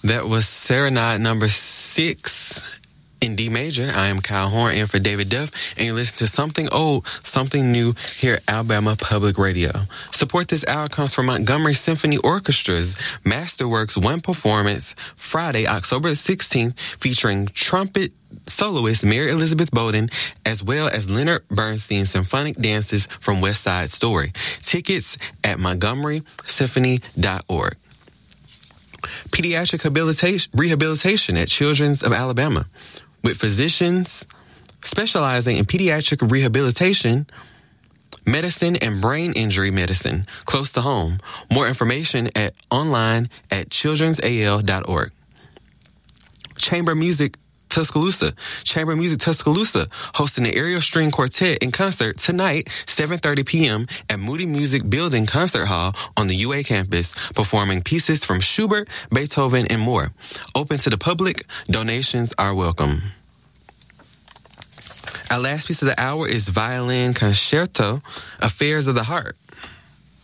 That was Serenade number 6 in D major. I am Kyle Horn in for David Duff, and you listen to Something Old, Something New here at Alabama Public Radio. Support this hour comes from Montgomery Symphony Orchestra's Masterworks One Performance, Friday, October 16th, featuring trumpet soloist Mary Elizabeth Bowden, as well as Leonard Bernstein's symphonic dances from West Side Story. Tickets at montgomerysymphony.org. Pediatric rehabilitation at Children's of Alabama, with physicians specializing in pediatric rehabilitation, medicine, and brain injury medicine close to home. More information online at childrensal.org. Chamber Music Tuscaloosa hosting the Aerial String Quartet in concert tonight, 7:30 p.m. at Moody Music Building Concert Hall on the UA campus, performing pieces from Schubert, Beethoven, and more. Open to the public. Donations are welcome. Our last piece of the hour is Violin Concerto, Affairs of the Heart.